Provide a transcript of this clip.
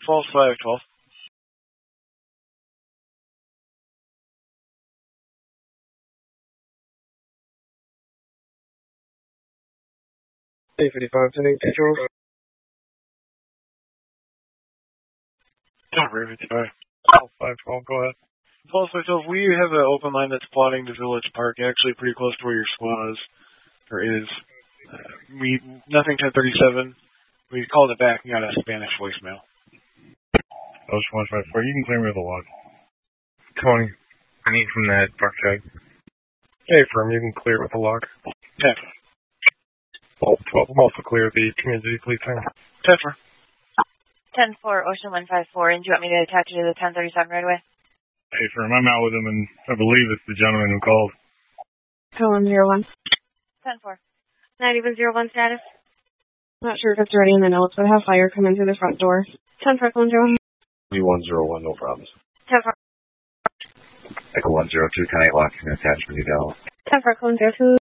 False flag 12. A55, sending control. Tower 55. False flag 12, go ahead. False flag 12, we have an open line that's plotting to Village Park, actually pretty close to where your squad is. Or is. Nothing 1037. We called it back and got a Spanish voicemail. Ocean 154, you can clear me with a log. Tony. I need from that park check. Hey, firm, you can clear with the log. 10. False 12, I'm also clear the community police center. 10 for. 10-4, Ocean 154, and do you want me to attach you to the 1037 right away? Hey, firm, I'm out with him, and I believe it's the gentleman who called. 0101. 10-4. 9101 status. Not sure if it's already in the notes, but I have fire coming through the front door. 10 for Echo 101. 101, no problems. 10 for Echo 102, 10-8 lock, attachment, you know. 10 for Echo 102.